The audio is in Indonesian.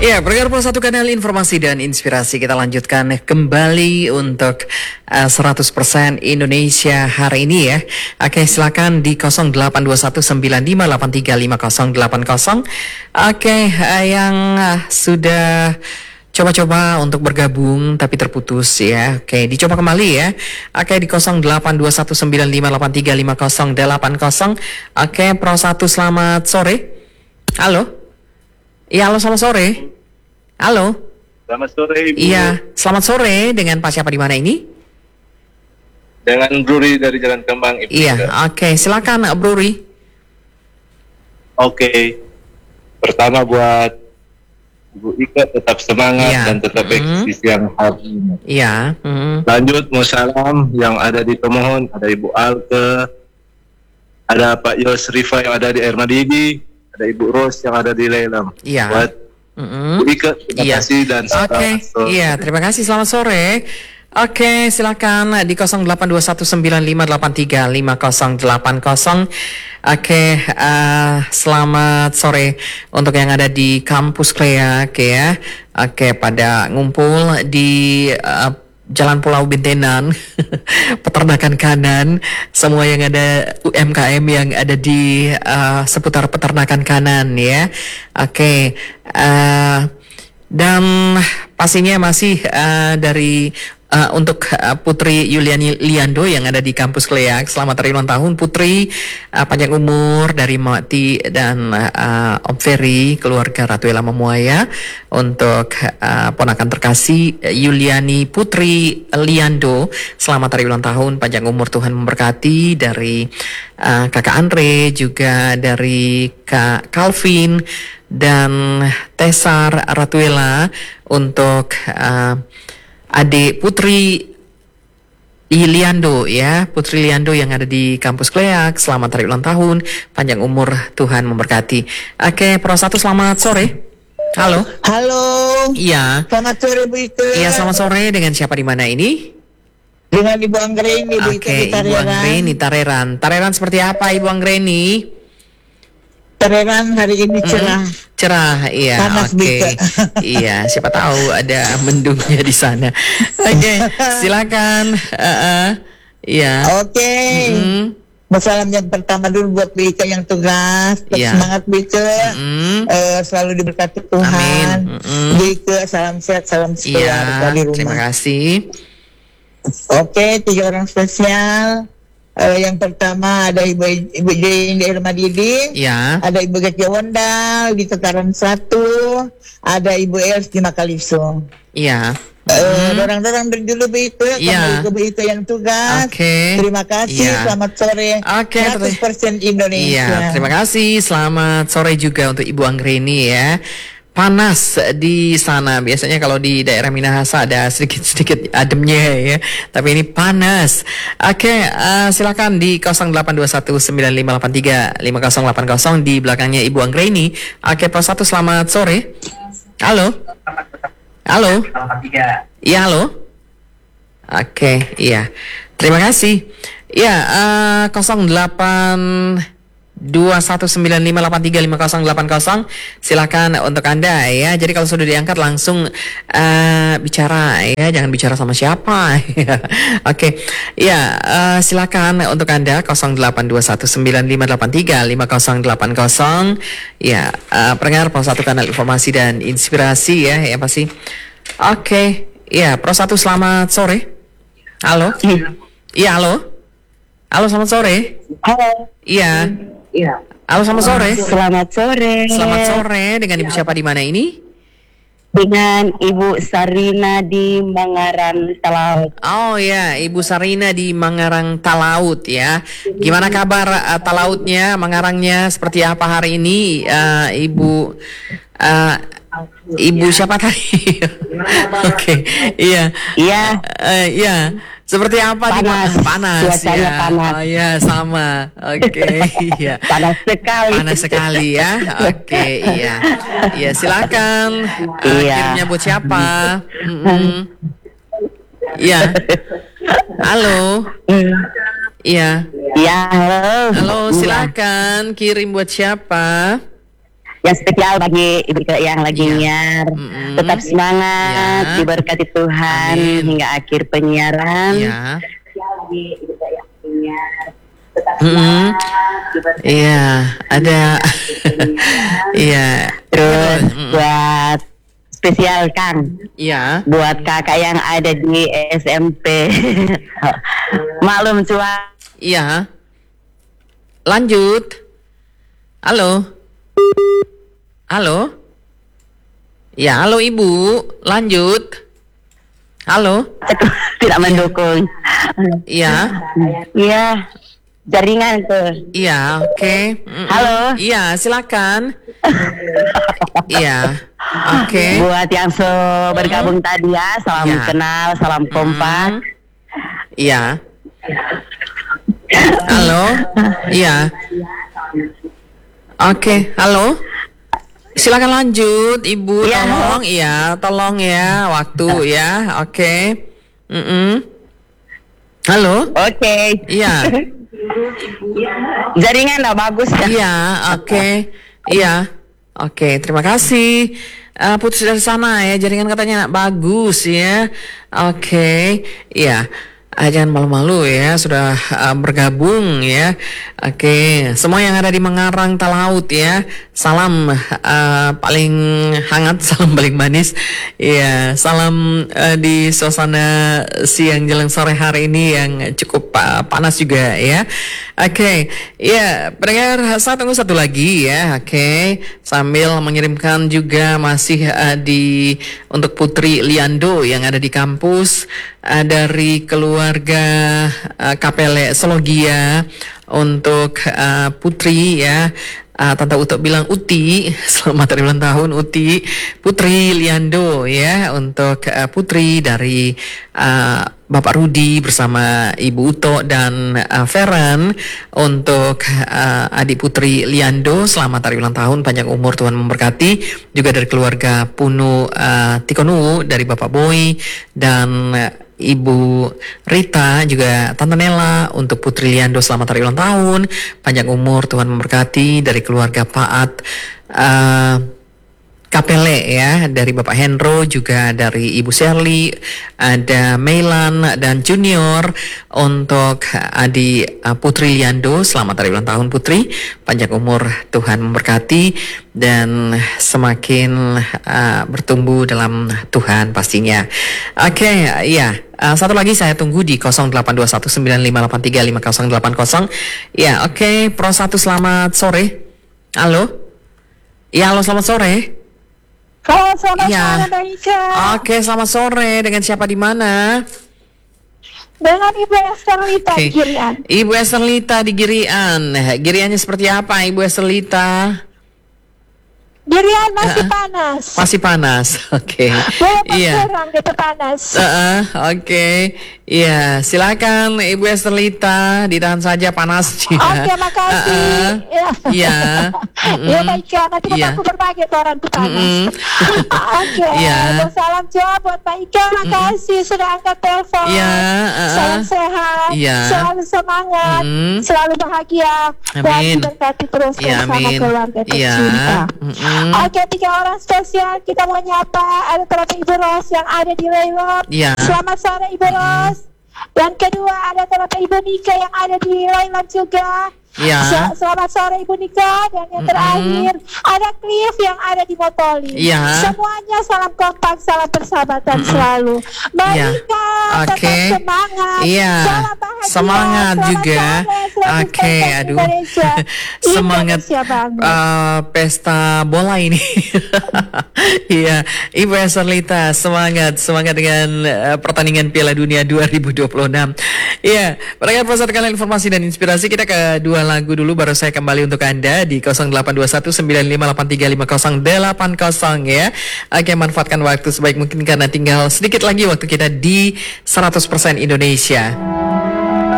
Ya, pendengar Pro 1 Kanal Informasi dan Inspirasi, kita lanjutkan kembali untuk 100% Indonesia hari ini ya. Oke, silakan di 082195835080. Oke, yang sudah coba-coba untuk bergabung tapi terputus ya. Oke, dicoba kembali ya. Oke, di 082195835080. Oke, Pro 1 selamat sore. Halo. Iya, halo, selamat sore. Halo. Selamat sore, Ibu. Iya, selamat sore. Dengan Pak siapa di mana ini? Dengan Bruri dari Jalan Kembang, Ibu. Iya, oke. Silakan, Bruri. Oke. Pertama buat Ibu Ika, tetap semangat dan tetap eksis yang hari ini. Iya. Lanjut, mau salam yang ada di Tomohon, ada Ibu Alke, ada Pak Yos Rifa yang ada di Ermadidi, ada Ibu Ros yang ada di Lelam. Iya. Buat Bu Ika, terima kasih dan Oke, iya, terima kasih. Selamat sore. Oke, silakan di 082195835080. Oke, selamat sore untuk yang ada di kampus Kleak ya. Oke, pada ngumpul di Jalan Pulau Bintenan, peternakan kanan, semua yang ada UMKM yang ada di seputar peternakan kanan ya. Oke, dan pastinya masih dari untuk Putri Yuliani Liando yang ada di kampus Kleak. Selamat hari ulang tahun Putri, panjang umur dari Mati dan Om Ferry, keluarga Ratu Ella Memuaya. Untuk ponakan terkasih Yuliani Putri Liando, selamat hari ulang tahun, panjang umur, Tuhan memberkati. Dari kakak Andre, juga dari Kak Calvin dan Tesar Ratuela. Untuk adik Putri Liando ya, Putri Liando yang ada di kampus Kleak, selamat hari ulang tahun, panjang umur, Tuhan memberkati. Oke, Pro 1 selamat sore. Halo. Halo. Iya. Selamat sore Bu Ika. Iya, selamat sore. Dengan siapa di mana ini? Dengan Ibu Anggreni Bu Ika di Ibu Anggreni Tareran. Tareran seperti apa Ibu Anggreni? Tareran hari ini cerah, iya. Panas, Oke. Iya, siapa tahu ada mendungnya di sana. Oke, silakan. Iya. Oke. Salam yang pertama dulu buat Bu Ika yang tugas. Semangat Bu Ika. Selalu diberkati Tuhan. Bu Ika, salam sehat, salam sejahtera di rumah. Terima kasih. Oke, 3 orang spesial. Yang pertama ada Ibu Jane di Ermadidi, ada Ibu Gajah Wondal di Tataran 1, ada Ibu Els di Makaliso. Iya. Dorang-dorang dulu Bu Ika, kembali ke Bu Ika yang tugas. Terima kasih, selamat sore. 100% Indonesia. Iya, terima kasih. Selamat sore juga untuk Ibu Anggreni ya. Panas di sana. Biasanya kalau di daerah Minahasa ada sedikit-sedikit ademnya ya. Tapi ini panas. Oke, silakan di 082195835080 di belakangnya Ibu Anggreni. Oke, Pro 1 selamat sore. Halo. Halo. Iya, halo. Oke, iya. Terima kasih. Iya, 082195835080. Silakan untuk Anda ya. Jadi kalau sudah diangkat langsung bicara ya, jangan bicara sama siapa. Oke. Ya, silakan untuk Anda 082195835080. Ya, pendengar Pro 1 Kanal Informasi dan Inspirasi ya, yang pasti. Oke. Ya, Pro 1 selamat sore. Halo. Iya, halo. Halo, selamat sore. Halo. Iya. Iya. Halo, selamat sore. Selamat sore. Selamat sore. Dengan Ibu siapa di mana ini? Dengan Ibu Sarina di Mangarang Talaut. Oh ya, Ibu Sarina di Mangarang Talaut ya. Gimana kabar Talautnya, Mangarangnya seperti apa hari ini? Ibu siapa tadi? Oke, iya. Iya. Iya. Seperti apa nih? Panas. Cuacanya ya. panas. Oh ya, sama. Oke, iya. Panas sekali. Panas sekali ya. Oke, iya. Iya, silakan. Kirimnya buat siapa? Iya. Halo. Iya. Iya, halo. Halo, silakan kirim buat siapa? Yang spesial bagi Ibu Ika yang lagi nyiar. Tetap semangat, diberkati Tuhan hingga akhir penyiaran. Spesial bagi Ibu Ika yang nyiar. Tetap semangat, Iya, ada. Iya. Terus buat spesial Kang. Iya. Buat kakak yang ada di SMP. Maklum cua. Iya. Lanjut. Halo. Halo. Ya, halo Ibu. Lanjut. Halo. Tidak mendukung. Iya. Iya. Jaringan tuh. Iya, oke. Halo. Iya, silakan. Iya. Oke. Buat yang bergabung tadi ya, salam kenal, salam kompak. Iya. Halo. Iya. Oke, halo. Silakan lanjut, Ibu. Ya, tolong, tolong ya, waktu ya. Oke. Halo. Oke. Iya. Jaringan udah bagus ya. Iya, oke. Iya. Oke, terima kasih. Putus dari sana ya, jaringan katanya bagus ya. Oke. Iya. Jangan malu-malu ya, sudah bergabung ya. Oke, semua yang ada di Mengarang Talaut ya, salam paling hangat, salam paling manis. Ya, salam di suasana siang jelang sore hari ini yang cukup panas juga ya. Oke, ya pendengar, saya tunggu satu lagi ya. Oke, sambil mengirimkan juga masih untuk Putri Liando yang ada di kampus dari keluarga Kapele Sologia untuk Putri ya. Tante Uto bilang Uti, selamat hari ulang tahun Uti. Putri Liando ya, untuk Putri dari Bapak Rudi bersama Ibu Uto dan Feren. Untuk adik Putri Liando, selamat hari ulang tahun, panjang umur, Tuhan memberkati. Juga dari keluarga Punu Tikonu dari Bapak Boy dan Ibu Rita, juga Tante Nela. Untuk Putri Liando, selamat hari ulang tahun, panjang umur, Tuhan memberkati. Dari keluarga Paat Kapele ya, dari Bapak Hendro, juga dari Ibu Sherly, ada Mailan dan Junior. Untuk adik Putri Liando, selamat hari ulang tahun Putri, panjang umur, Tuhan memberkati, dan semakin bertumbuh dalam Tuhan pastinya. Oke, iya. Satu lagi saya tunggu di 082195835080. Ya, oke. Pro 1, selamat sore. Halo. Ya, halo, selamat sore. Halo, selamat sore, Mbak Ika. Oke, selamat sore. Dengan siapa di mana? Dengan Ibu Esterlita di Girian. Ibu Esterlita di Girian. Giriannya seperti apa, Ibu Esterlita? Girian masih panas. Masih panas, oke. Iya. Gitu panas. Oke. Iya, silakan Ibu Esterlita, ditahan saja panasnya. Oke, makasih. Iya. Ya, baik ya. Nanti aku berbagi orang itu panas. Oke. Salam jawab buat Pak Ika. Makasih sudah angkat telepon. Salam sehat. Selalu semangat. Selalu bahagia. Dan diberkati terus bersama keluarga tercinta. Oke, 3 orang spesial kita mau nyapa. Ada ternyata Ibu Ros yang ada di Leilon. Selamat sore Ibu Ros. Yang kedua ada ternyata Ibu Nika yang ada di Leilon juga. Selamat sore Ibu Nika. Dan yang terakhir ada Cliff yang ada di Motoli. Semuanya salam kompak, salam persahabatan selalu. Mbak Nika, tetap semangat. Salam bahagia. Semangat juga. Oke, aduh. Semangat pesta bola ini. Iya, Ibu Esterlita, semangat dengan pertandingan Piala Dunia 2026. Iya, mereka persatukan informasi dan inspirasi. Kita ke 2 lagu dulu, baru saya kembali untuk Anda di 082195835080 ya. Oke, manfaatkan waktu sebaik mungkin karena tinggal sedikit lagi waktu kita di 100% Indonesia.